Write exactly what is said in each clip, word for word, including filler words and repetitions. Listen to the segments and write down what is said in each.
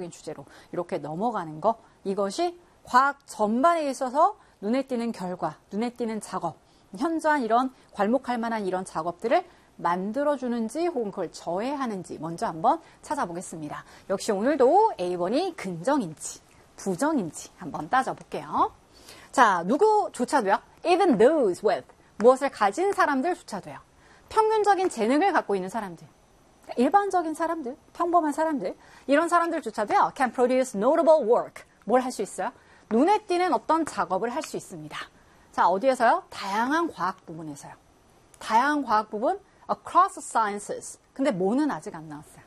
과학적인 주제로 이렇게 넘어가는 거, 이것이 과학 전반에 있어서 눈에 띄는 결과, 눈에 띄는 작업, 현저한 이런 괄목할 만한 이런 작업들을 만들어주는지 혹은 그걸 저해하는지 먼저 한번 찾아보겠습니다. 역시 오늘도 에이 번이 긍정인지 부정인지 한번 따져볼게요. 자, 누구조차도요. Even those with 무엇을 가진 사람들조차도요. 평균적인 재능을 갖고 있는 사람들, 일반적인 사람들, 평범한 사람들, 이런 사람들조차도요. Can produce notable work. 뭘 할 수 있어요? 눈에 띄는 어떤 작업을 할 수 있습니다. 자, 어디에서요? 다양한 과학 부분에서요. 다양한 과학 부분, across sciences. 근데 뭐는 아직 안 나왔어요.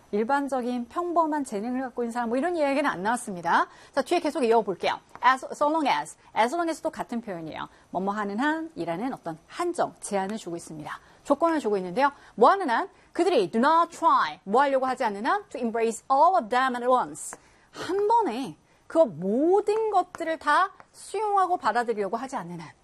일반적인 평범한 재능을 갖고 있는 사람, 뭐 이런 이야기는 안 나왔습니다. 자, 뒤에 계속 이어볼게요. As, so long as. as long as도 같은 표현이에요. 뭐뭐 하는 한, 이라는 어떤 한정, 제한을 주고 있습니다. 조건을 주고 있는데요. 뭐 하는 한? 그들이 do not try. 뭐 하려고 하지 않는 한? To embrace all of them at once. 한 번에 그 모든 것들을 다 수용하고 받아들이려고 하지 않는 한.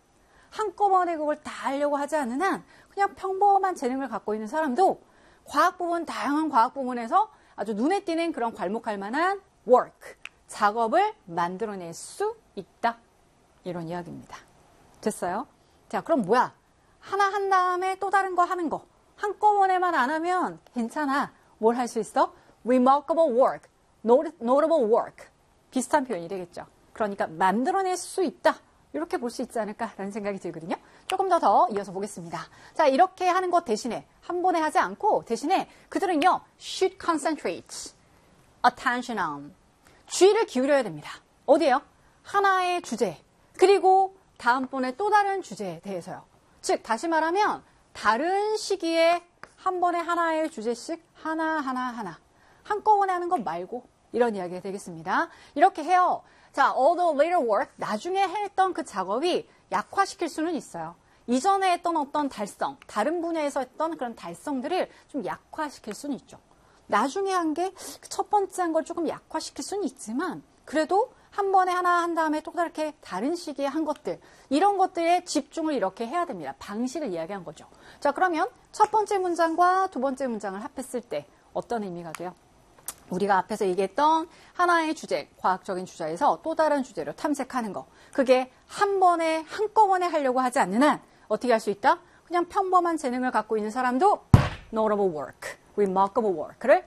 한꺼번에 그걸 다 하려고 하지 않는 한 그냥 평범한 재능을 갖고 있는 사람도 과학 부분, 다양한 과학 부분에서 아주 눈에 띄는 그런 괄목할 만한 work, 작업을 만들어낼 수 있다. 이런 이야기입니다. 됐어요? 자, 그럼 뭐야? 하나 한 다음에 또 다른 거 하는 거. 한꺼번에만 안 하면 괜찮아. 뭘 할 수 있어? remarkable work, notable work. 비슷한 표현이 되겠죠. 그러니까 만들어낼 수 있다. 이렇게 볼 수 있지 않을까라는 생각이 들거든요. 조금 더 더 이어서 보겠습니다. 자, 이렇게 하는 것 대신에 한 번에 하지 않고 대신에 그들은요. should concentrate attention on. 주의를 기울여야 됩니다. 어디에요? 하나의 주제. 그리고 다음번에 또 다른 주제에 대해서요. 즉 다시 말하면 다른 시기에 한 번에 하나의 주제씩 하나하나 하나. 한꺼번에 하는 것 말고 이런 이야기가 되겠습니다. 이렇게 해요. 자, all the later work, 나중에 했던 그 작업이 약화시킬 수는 있어요. 이전에 했던 어떤 달성, 다른 분야에서 했던 그런 달성들을 좀 약화시킬 수는 있죠. 나중에 한 게 첫 번째 한 걸 조금 약화시킬 수는 있지만 그래도 한 번에 하나 한 다음에 또 다르게 다른 시기에 한 것들, 이런 것들에 집중을 이렇게 해야 됩니다. 방식을 이야기한 거죠. 자, 그러면 첫 번째 문장과 두 번째 문장을 합했을 때 어떤 의미가 돼요? 우리가 앞에서 얘기했던 하나의 주제, 과학적인 주제에서 또 다른 주제로 탐색하는 거. 그게 한 번에, 한꺼번에 하려고 하지 않는 한 어떻게 할 수 있다? 그냥 평범한 재능을 갖고 있는 사람도 notable work, remarkable work를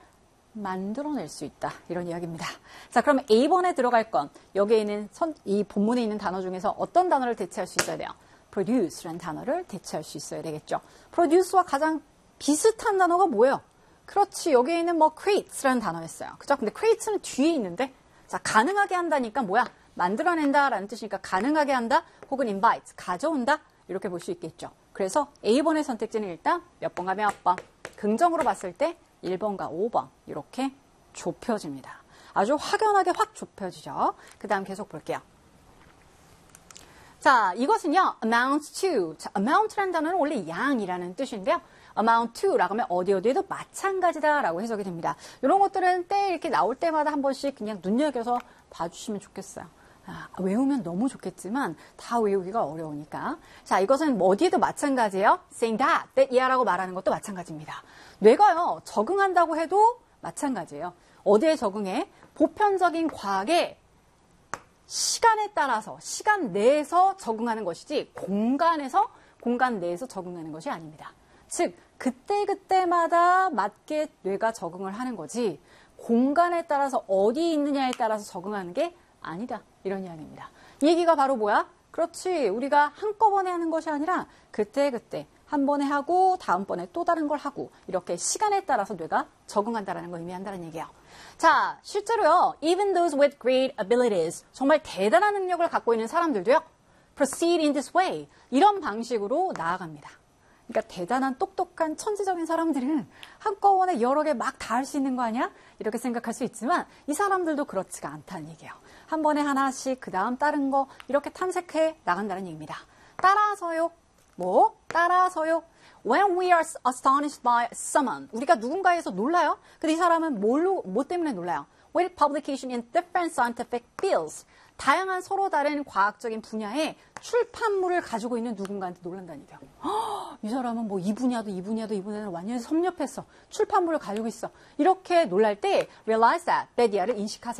만들어낼 수 있다. 이런 이야기입니다. 자, 그럼 에이 번에 들어갈 건 여기에 있는 선, 이 본문에 있는 단어 중에서 어떤 단어를 대체할 수 있어야 돼요? produce라는 단어를 대체할 수 있어야 되겠죠. produce와 가장 비슷한 단어가 뭐예요? 그렇지, 여기에 있는 뭐 create라는 단어였어요. 그죠? 근데 create는 뒤에 있는데, 자, 가능하게 한다니까 뭐야? 만들어낸다라는 뜻이니까 가능하게 한다, 혹은 invite, 가져온다, 이렇게 볼 수 있겠죠. 그래서 에이 번의 선택지는 일단 몇 번과 몇 번, 긍정으로 봤을 때 일 번과 오 번 이렇게 좁혀집니다. 아주 확연하게 확 좁혀지죠. 그 다음 계속 볼게요. 자, 이것은요, amount to. 자, amount라는 단어는 원래 양이라는 뜻인데요. amount to라고 하면 어디 어디에도 마찬가지다라고 해석이 됩니다. 이런 것들은 때 이렇게 나올 때마다 한 번씩 그냥 눈여겨서 봐주시면 좋겠어요. 아, 외우면 너무 좋겠지만 다 외우기가 어려우니까. 자, 이것은 어디에도 마찬가지예요. saying that, that, yeah라고 말하는 것도 마찬가지입니다. 뇌가요, 적응한다고 해도 마찬가지예요. 어디에 적응해? 보편적인 과학에 시간에 따라서, 시간 내에서 적응하는 것이지 공간에서, 공간 내에서 적응하는 것이 아닙니다. 즉, 그때그때마다 맞게 뇌가 적응을 하는 거지 공간에 따라서 어디 있느냐에 따라서 적응하는 게 아니다. 이런 이야기입니다. 이 얘기가 바로 뭐야? 그렇지. 우리가 한꺼번에 하는 것이 아니라 그때그때 한 번에 하고 다음번에 또 다른 걸 하고 이렇게 시간에 따라서 뇌가 적응한다는 걸 의미한다는 얘기예요. 자, 실제로요. Even those with great abilities, 정말 대단한 능력을 갖고 있는 사람들도요. Proceed in this way. 이런 방식으로 나아갑니다. 그러니까 대단한 똑똑한 천재적인 사람들은 한꺼번에 여러 개 막 다 할 수 있는 거 아니야? 이렇게 생각할 수 있지만 이 사람들도 그렇지가 않다는 얘기예요. 한 번에 하나씩 그 다음 다른 거 이렇게 탐색해 나간다는 얘기입니다. 따라서요. 뭐? 따라서요. When we are astonished by someone. 우리가 누군가에서 놀라요. 근데 이 사람은 뭘로, 뭐 때문에 놀라요? with publication in different scientific fields. 다양한 서로 다른 과학적인 분야의 출판물을 가지고 있는 누군가한테 놀란다는 얘기야. 허, 이 사람은 뭐 이 분야도 이 분야도 이 분야도 완전히 섭렵했어. 출판물을 가지고 있어. 이렇게 놀랄 때 realize that, that 이하를 인식하세요.